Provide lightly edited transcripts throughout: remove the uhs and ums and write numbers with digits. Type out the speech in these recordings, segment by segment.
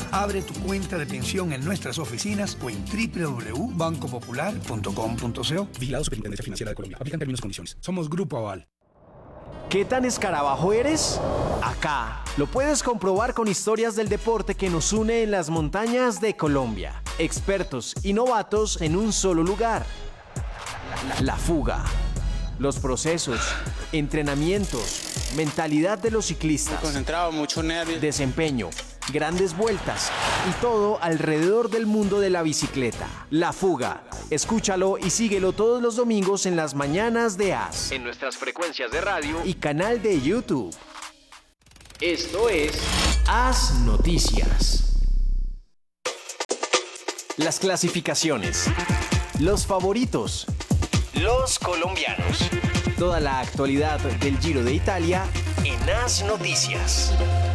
Abre tu cuenta de pensión en nuestras oficinas o en www.bancopopular.com.co. Vigilado Superintendencia Financiera de Colombia. Aplican términos y condiciones. Somos Grupo Aval. ¿Qué tan escarabajo eres? Acá lo puedes comprobar con historias del deporte que nos une en las montañas de Colombia. Expertos y novatos en un solo lugar. La fuga. Los procesos, entrenamientos, mentalidad de los ciclistas. Muy concentrado, mucho nervio. Desempeño, grandes vueltas y todo alrededor del mundo de la bicicleta. La Fuga. Escúchalo y síguelo todos los domingos en las mañanas de AS. En nuestras frecuencias de radio y canal de YouTube. Esto es AS Noticias. Las clasificaciones. Los favoritos. Los colombianos. Toda la actualidad del Giro de Italia en AS Noticias.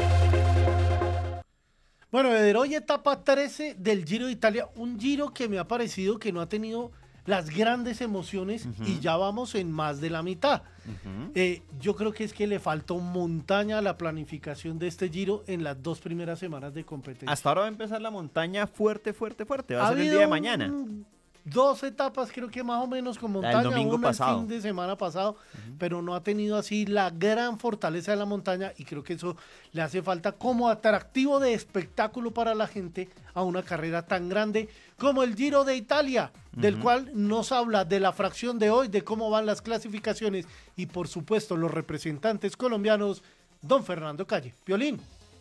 Bueno, Eder, hoy etapa 13 del Giro de Italia, un Giro que me ha parecido que no ha tenido las grandes emociones y ya vamos en más de la mitad. Yo creo que es que le faltó montaña a la planificación de este Giro en las 2 primeras semanas de competencia. Hasta ahora va a empezar la montaña fuerte. Va a ser el día de mañana. 2 etapas creo que más o menos con montaña, el domingo una pasado. el fin de semana pasado, pero no ha tenido así la gran fortaleza de la montaña y creo que eso le hace falta como atractivo de espectáculo para la gente a una carrera tan grande como el Giro de Italia, del cual nos habla de la fracción de hoy, de cómo van las clasificaciones y por supuesto los representantes colombianos, don Fernando Calle. Piolín.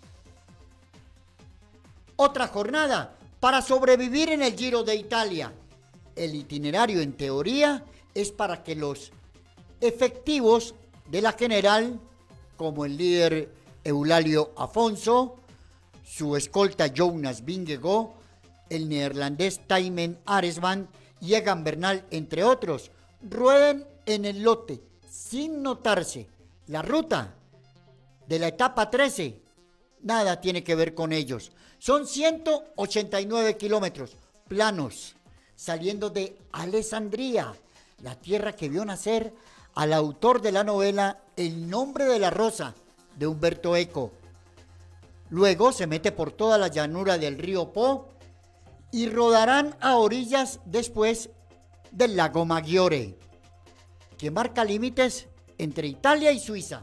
Otra jornada para sobrevivir en el Giro de Italia. El itinerario, en teoría, es para que los efectivos de la general, como el líder Eulalio Afonso, su escolta Jonas Vingegaard, el neerlandés Thymen Arensman y Egan Bernal, entre otros, rueden en el lote sin notarse. La ruta de la etapa 13, nada tiene que ver con ellos. Son 189 kilómetros planos, saliendo de Alessandria, la tierra que vio nacer al autor de la novela El nombre de la rosa, de Umberto Eco. Luego se mete por toda la llanura del río Po y rodarán a orillas después del lago Maggiore, que marca límites entre Italia y Suiza.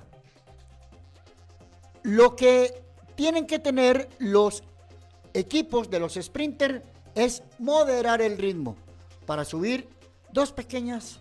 Lo que tienen que tener los equipos de los sprinters es moderar el ritmo para subir 2 pequeñas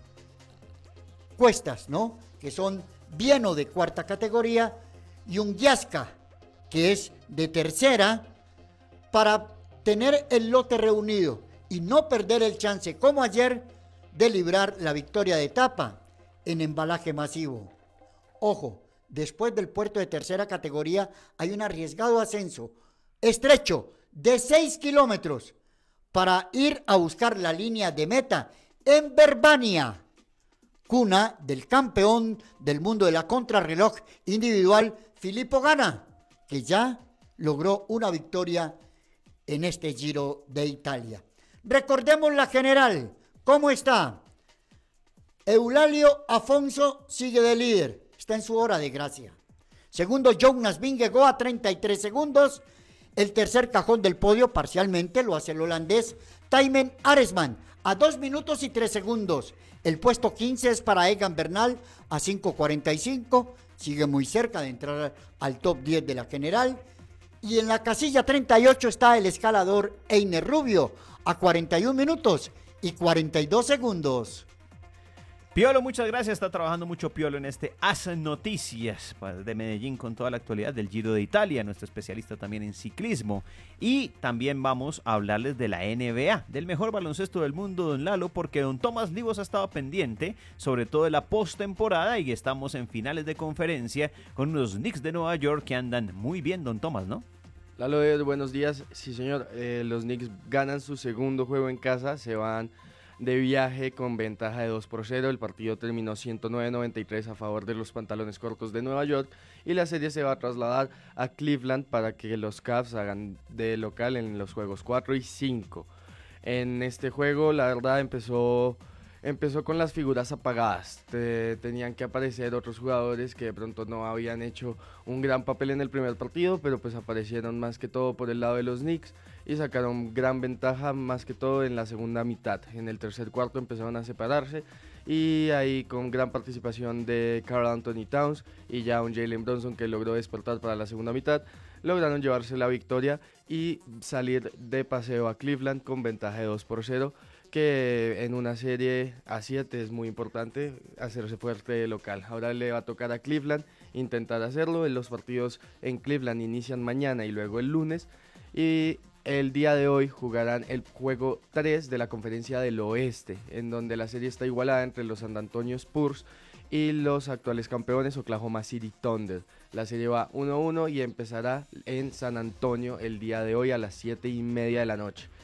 cuestas, ¿no? Que son Bieno de 4ª categoría y un Giasca, que es de 3ª, para tener el lote reunido y no perder el chance, como ayer, de librar la victoria de etapa en embalaje masivo. Ojo, después del puerto de 3ª categoría hay un arriesgado ascenso estrecho de 6 kilómetros para ir a buscar la línea de meta en Verbania, cuna del campeón del mundo de la contrarreloj individual, Filippo Ganna, que ya logró una victoria en este Giro de Italia. Recordemos la general, ¿cómo está? Eulalio Afonso sigue de líder, está en su hora de gracia. Segundo, Jonas Vingegaard a 33 segundos. El tercer cajón del podio parcialmente lo hace el holandés Thymen Arensman a 2 minutos y 3 segundos. El puesto 15 es para Egan Bernal a 5:45. Sigue muy cerca de entrar al top 10 de la general. Y en la casilla 38 está el escalador Einer Rubio a 41 minutos y 42 segundos. Piolo, muchas gracias. Está trabajando mucho Piolo en este AS Noticias de Medellín con toda la actualidad del Giro de Italia, nuestro especialista también en ciclismo. Y también vamos a hablarles de la NBA, del mejor baloncesto del mundo, don Lalo, porque don Tomás Livos ha estado pendiente, sobre todo de la postemporada, y estamos en finales de conferencia con unos Knicks de Nueva York que andan muy bien, don Tomás, ¿no? Lalo, buenos días. Sí, señor. Los Knicks ganan su segundo juego en casa, se van de viaje con ventaja de 2-0. El partido terminó 109-93 a favor de los Pantalones Cortos de Nueva York y la serie se va a trasladar a Cleveland para que los Cavs hagan de local en los juegos 4 y 5. En este juego, la verdad, empezó Empezó con las figuras apagadas. Tenían que aparecer otros jugadores que de pronto no habían hecho un gran papel en el primer partido, pero pues aparecieron más que todo por el lado de los Knicks y sacaron gran ventaja más que todo en la segunda mitad. En el tercer cuarto empezaron a separarse y ahí con gran participación de Karl Anthony Towns y ya un Jalen Brunson que logró despertar para la segunda mitad, lograron llevarse la victoria y salir de paseo a Cleveland con ventaja de 2-0, que en una serie a 7 es muy importante hacerse fuerte de local. Ahora le va a tocar a Cleveland intentar hacerlo. Los partidos en Cleveland inician mañana y luego el lunes, y el día de hoy jugarán el juego 3 de la Conferencia del Oeste, en donde la serie está igualada entre los San Antonio Spurs y los actuales campeones Oklahoma City Thunder. La serie va 1-1 y empezará en San Antonio el día de hoy a las 7:30 de la noche.